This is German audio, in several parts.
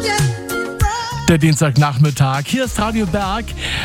Der Dienstagnachmittag. Hier ist Radio Berg.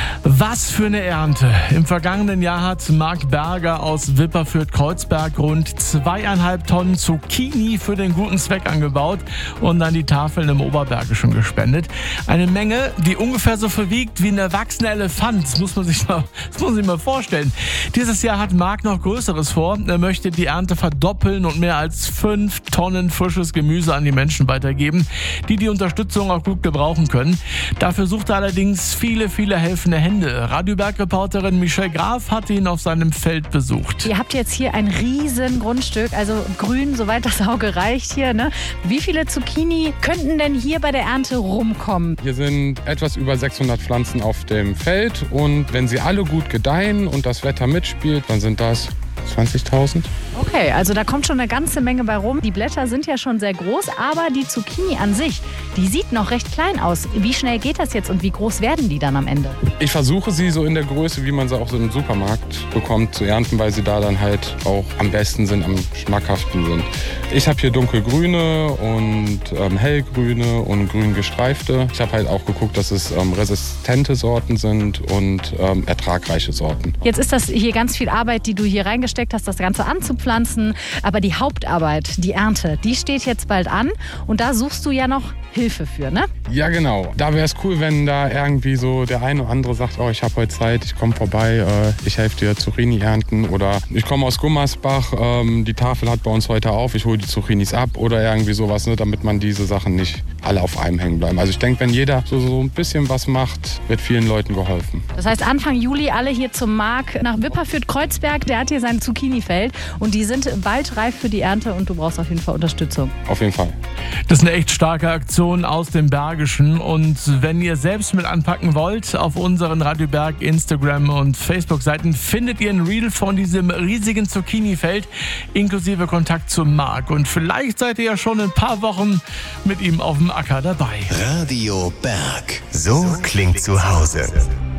Was für eine Ernte. Im vergangenen Jahr hat Marc Berger aus Wipperfürth-Kreuzberg rund 2,5 Tonnen Zucchini für den guten Zweck angebaut und an die Tafeln im Oberbergischen gespendet. Eine Menge, die ungefähr so viel wiegt wie ein erwachsener Elefant. Das muss man sich mal vorstellen. Dieses Jahr hat Marc noch Größeres vor. Er möchte die Ernte verdoppeln und mehr als 5 Tonnen frisches Gemüse an die Menschen weitergeben, die Unterstützung auch gut gebrauchen können. Dafür sucht er allerdings viele helfende Hände. Radio Berg-Reporterin Michelle Graf hat ihn auf seinem Feld besucht. Ihr habt jetzt hier ein riesen Grundstück, also grün, soweit das Auge reicht hier, ne? Wie viele Zucchini könnten denn hier bei der Ernte rumkommen? Hier sind etwas über 600 Pflanzen auf dem Feld und wenn sie alle gut gedeihen und das Wetter mitspielt, dann sind das 20.000. Okay, also da kommt schon eine ganze Menge bei rum. Die Blätter sind ja schon sehr groß, aber die Zucchini an sich, die sieht noch recht klein aus. Wie schnell geht das jetzt und wie groß werden die dann am Ende? Ich versuche sie so in der Größe, wie man sie auch so im Supermarkt bekommt, zu ernten, weil sie da dann halt auch am besten sind, am schmackhaften sind. Ich habe hier dunkelgrüne und hellgrüne und grün gestreifte. Ich habe halt auch geguckt, dass es resistente Sorten sind und ertragreiche Sorten. Jetzt ist das hier ganz viel Arbeit, die du hier reingesteckt hast, das Ganze anzupflanzen. Aber die Hauptarbeit, die Ernte, die steht jetzt bald an. Und da suchst du ja noch Hilfe für, ne? Ja, genau. Da wäre es cool, wenn da irgendwie so der eine oder andere sagt, oh, ich habe heute Zeit, ich komme vorbei, ich helfe dir Zucchini ernten. Oder ich komme aus Gummersbach, die Tafel hat bei uns heute auf, ich hole die Zucchinis ab oder irgendwie sowas, ne, damit man diese Sachen nicht alle auf einem hängen bleiben. Also ich denke, wenn jeder so ein bisschen was macht, wird vielen Leuten geholfen. Das heißt, Anfang Juli alle hier zum Marc nach Wipperfürth-Kreuzberg. Der hat hier sein Zucchini-Feld und die sind bald reif für die Ernte und du brauchst auf jeden Fall Unterstützung. Auf jeden Fall. Das ist eine echt starke Aktion aus dem Bergischen und wenn ihr selbst mit anpacken wollt, auf unseren Radio Berg Instagram und Facebook-Seiten findet ihr ein Reel von diesem riesigen Zucchini-Feld inklusive Kontakt zum Marc und vielleicht seid ihr ja schon in ein paar Wochen mit ihm auf dem Acker dabei. Radio Berg. So klingt zu Hause.